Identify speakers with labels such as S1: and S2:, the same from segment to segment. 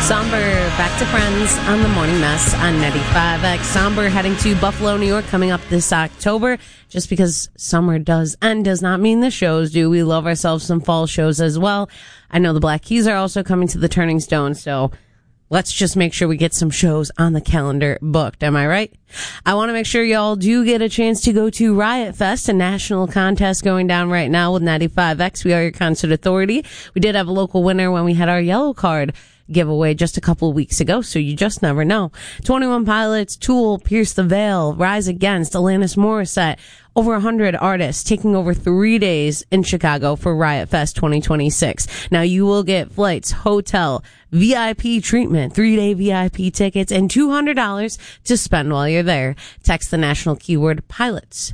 S1: Somber, back to Friends on the Morning Mess on 95X. Somber heading to Buffalo, New York, coming up this October. Just because summer does end does not mean the shows do. We love ourselves some fall shows as well. I know the Black Keys are also coming to the Turning Stone, so let's just make sure we get some shows on the calendar booked. Am I right? I want to make sure y'all do get a chance to go to Riot Fest, a national contest going down right now with 95X. We are your concert authority. We did have a local winner when we had our yellow card giveaway just a couple of weeks ago, so you just never know. 21 Pilots, Tool, Pierce the Veil, Rise Against, Alanis Morissette, over 100 artists taking over 3 days in Chicago for Riot Fest 2026. Now you will get flights, hotel, VIP treatment, 3-day VIP tickets, and $200 to spend while you're there. Text the national keyword PILOTS,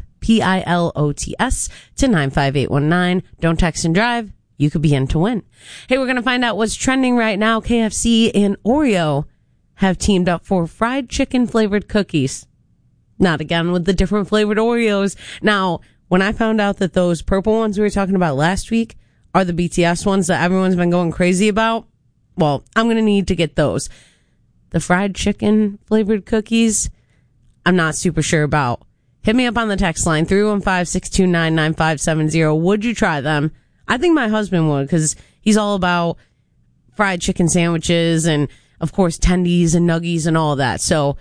S1: PILOTS, to 95819. Don't text and drive. You could be in to win. Hey, we're going to find out what's trending right now. KFC and Oreo have teamed up for fried chicken flavored cookies. Not again with the different flavored Oreos. Now, when I found out that those purple ones we were talking about last week are the BTS ones that everyone's been going crazy about, well, I'm going to need to get those. The fried chicken flavored cookies, I'm not super sure about. Hit me up on the text line, 315-629-9570. Would you try them? I think my husband would, because he's all about fried chicken sandwiches and, of course, tendies and nuggies and all that. So,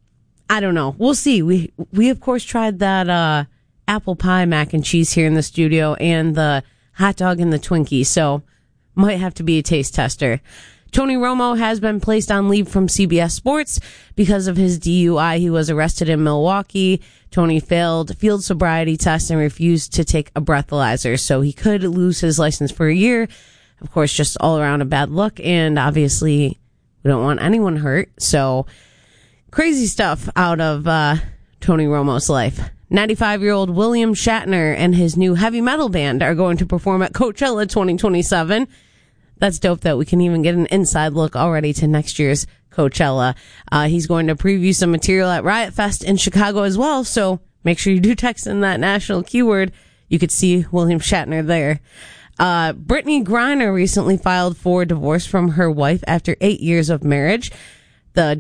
S1: I don't know. We'll see. We of course, tried that apple pie mac and cheese here in the studio and the hot dog and the Twinkie. So, might have to be a taste tester. Tony Romo has been placed on leave from CBS Sports because of his DUI. He was arrested in Milwaukee. Tony failed field sobriety test and refused to take a breathalyzer, so he could lose his license for a year. Of course, just all around a bad look, and obviously we don't want anyone hurt. So crazy stuff out of Tony Romo's life. 95-year-old William Shatner and his new heavy metal band are going to perform at Coachella 2027. That's dope that we can even get an inside look already to next year's Coachella. He's going to preview some material at Riot Fest in Chicago as well, so make sure you do text in that national keyword. You could see William Shatner there. Brittany Griner recently filed for divorce from her wife after 8 years of marriage. The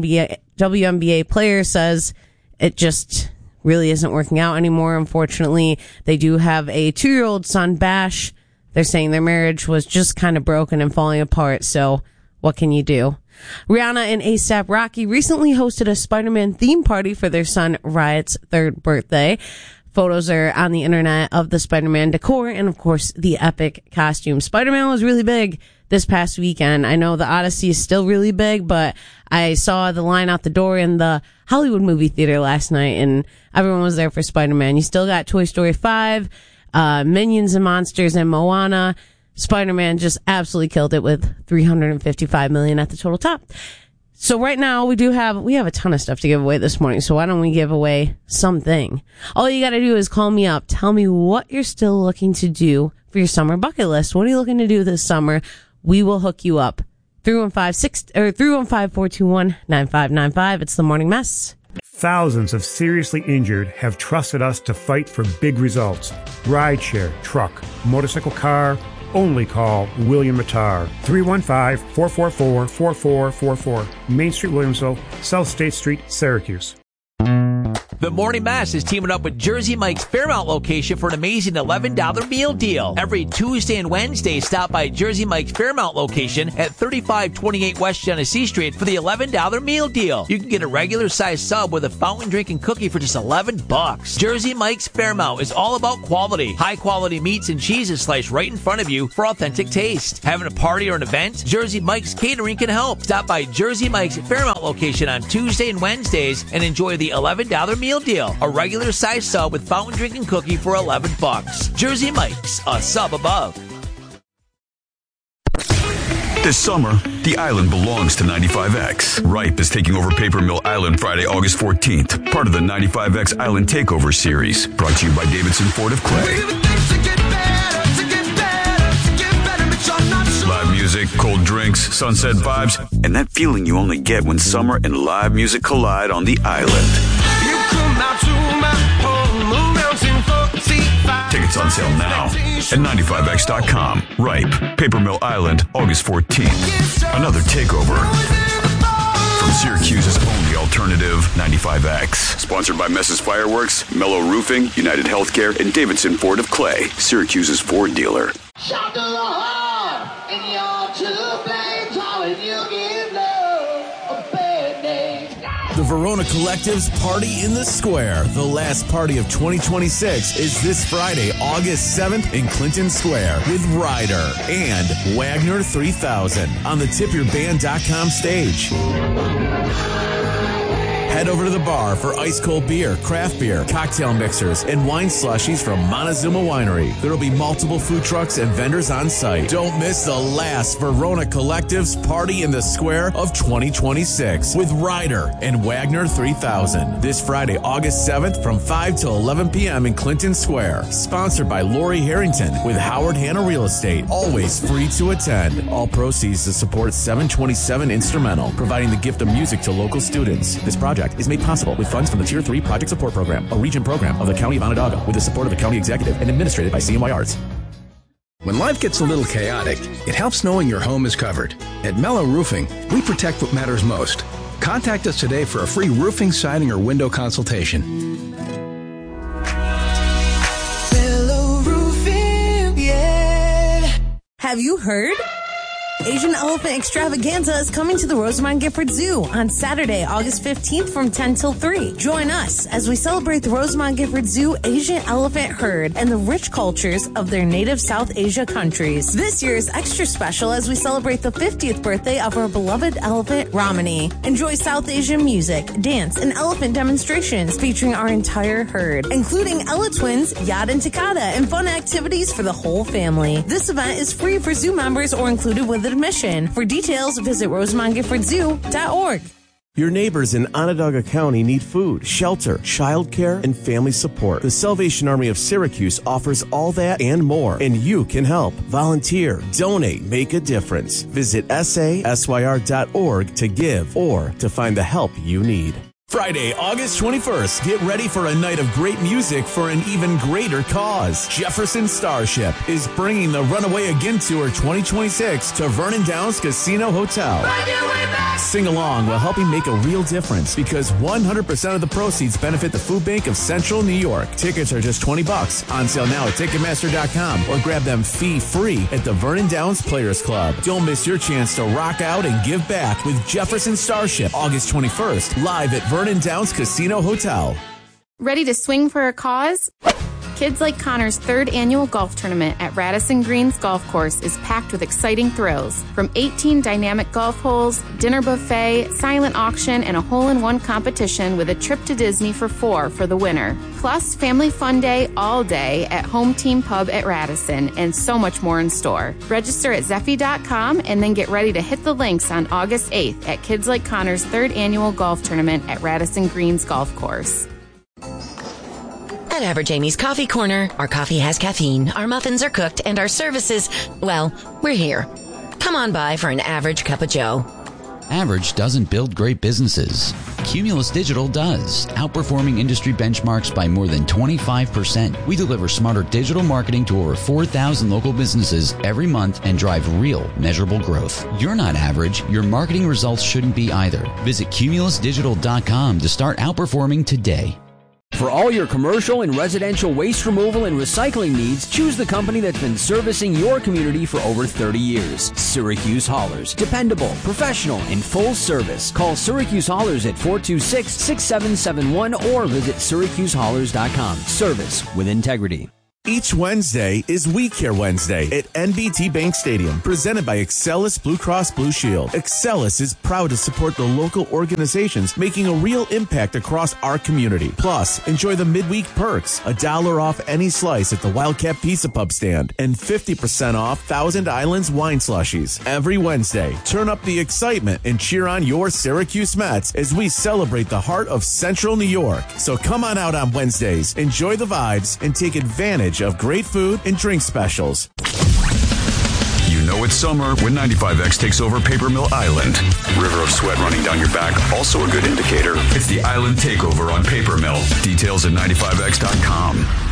S1: WNBA player says it just really isn't working out anymore, unfortunately. They do have a 2-year-old son, Bash. They're saying their marriage was just kind of broken and falling apart, so what can you do? Rihanna and A$AP Rocky recently hosted a Spider-Man theme party for their son Riot's 3rd birthday. Photos are on the internet of the Spider-Man decor and, of course, the epic costume. Spider-Man was really big this past weekend. I know the Odyssey is still really big, but I saw the line out the door in the Hollywood movie theater last night, and everyone was there for Spider-Man. You still got Toy Story 5, Minions and Monsters, and Moana. Spider-Man just absolutely killed it with $355 million at the total top. So right now we have a ton of stuff to give away this morning. So why don't we give away something? All you got to do is call me up. Tell me what you're still looking to do for your summer bucket list. What are you looking to do this summer? We will hook you up. 315-421-9595. It's the Morning Mess.
S2: Thousands of seriously injured have trusted us to fight for big results. Rideshare, truck, motorcycle, car. Only call William Mattar. 315-444-4444. Main Street, Williamsville, South State Street, Syracuse.
S3: The Morning Mass is teaming up with Jersey Mike's Fairmount location for an amazing $11 meal deal. Every Tuesday and Wednesday, stop by Jersey Mike's Fairmount location at 3528 West Genesee Street for the $11 meal deal. You can get a regular size sub with a fountain drink and cookie for just $11. Jersey Mike's Fairmount is all about quality. High quality meats and cheeses sliced right in front of you for authentic taste. Having a party or an event? Jersey Mike's Catering can help. Stop by Jersey Mike's Fairmount location on Tuesday and Wednesdays and enjoy the $11 meal deal. A regular size sub with fountain drink and cookie for $11. Jersey Mike's, a sub above.
S4: This summer, the island belongs to 95X. Ripe is taking over Paper Mill Island Friday, August 14th. Part of the 95X Island Takeover Series. Brought to you by Davidson Ford of Clay. Live music, cold drinks, sunset vibes, and that feeling you only get when summer and live music collide on the island. Tickets on sale now at 95X.com. Ripe, Paper Mill Island, August 14th. Another takeover from Syracuse's only alternative, 95X. Sponsored by Mess's Fireworks, Mellow Roofing, United Healthcare, and Davidson Ford of Clay, Syracuse's Ford dealer.
S5: Shout to the heart, and you're to blame, darling, you give love a bad name.
S6: The Verona Collective's Party in the Square, the last party of 2026, is this Friday, August 7th in Clinton Square with Ryder and Wagner 3000 on the TipYourBand.com stage. Head over to the bar for ice-cold beer, craft beer, cocktail mixers, and wine slushies from Montezuma Winery. There will be multiple food trucks and vendors on site. Don't miss the last Verona Collective's Party in the Square of 2026 with Ryder and Wagner 3000. This Friday, August 7th from 5 to 11 p.m. in Clinton Square. Sponsored by Lori Harrington with Howard Hanna Real Estate. Always free to attend. All proceeds to support 727 Instrumental, providing the gift of music to local students. This project is made possible with funds from the Tier 3 Project Support Program, a region program of the County of Onondaga, with the support of the County Executive and administrated by CNY Arts.
S7: When life gets a little chaotic, it helps knowing your home is covered. At Mellow Roofing, we protect what matters most. Contact us today for a free roofing, siding, or window consultation.
S8: Mellow Roofing, yeah.
S1: Have you heard? Asian Elephant Extravaganza is coming to the Rosamond Gifford Zoo on Saturday, August 15th from 10 till 3. Join us as we celebrate the Rosamond Gifford Zoo Asian elephant herd and the rich cultures of their native South Asia countries. This year is extra special as we celebrate the 50th birthday of our beloved elephant, Ramani. Enjoy South Asian music, dance, and elephant demonstrations featuring our entire herd, including Ella Twins, Yad and Takada, and fun activities for the whole family. This event is free for zoo members or included with admission. For details, visit RosamondGiffordZoo.org.
S6: Your neighbors in Onondaga County need food, shelter, childcare, and family support. The Salvation Army of Syracuse offers all that and more, and you can help. Volunteer, donate, make a difference. Visit sasyr.org to give or to find the help you need. Friday, August 21st, get ready for a night of great music for an even greater cause. Jefferson Starship is bringing the Runaway Again Tour 2026 to Vernon Downs Casino Hotel. Sing along while helping make a real difference because 100% of the proceeds benefit the Food Bank of Central New York. Tickets are just $20 on sale now at Ticketmaster.com or grab them fee-free at the Vernon Downs Players Club. Don't miss your chance to rock out and give back with Jefferson Starship, August 21st, live at Vernon Downs Casino Hotel.
S9: Ready to swing for a cause? Kids Like Connor's third annual golf tournament at Radisson Greens Golf Course is packed with exciting thrills. From 18 dynamic golf holes, dinner buffet, silent auction, and a hole-in-one competition with a trip to Disney for 4 for the winner. Plus, family fun day all day at Home Team Pub at Radisson, and so much more in store. Register at Zeffy.com and then get ready to hit the links on August 8th at Kids Like Connor's third annual golf tournament at Radisson Greens Golf Course.
S10: At Average Amy's Coffee Corner, our coffee has caffeine, our muffins are cooked, and our services, well, we're here. Come on by for an average cup of joe.
S11: Average doesn't build great businesses. Cumulus Digital does, outperforming industry benchmarks by more than 25%. We deliver smarter digital marketing to over 4,000 local businesses every month and drive real, measurable growth. You're not average. Your marketing results shouldn't be either. Visit CumulusDigital.com to start outperforming today.
S12: For all your commercial and residential waste removal and recycling needs, choose the company that's been servicing your community for over 30 years. Syracuse Haulers. Dependable, professional, and full service. Call Syracuse Haulers at 426-6771 or visit SyracuseHaulers.com. Service with integrity.
S6: Each Wednesday is We Care Wednesday at NBT Bank Stadium, presented by Excellus Blue Cross Blue Shield. Excellus is proud to support the local organizations making a real impact across our community. Plus, enjoy the midweek perks, $1 off any slice at the Wildcat Pizza Pub stand, and 50% off Thousand Islands wine slushies. Every Wednesday, turn up the excitement and cheer on your Syracuse Mets as we celebrate the heart of Central New York. So come on out on Wednesdays, enjoy the vibes, and take advantage of great food and drink specials.
S4: You know it's summer when 95X takes over Paper Mill Island. River of sweat running down your back, also a good indicator. It's the Island Takeover on Paper Mill. Details at 95X.com.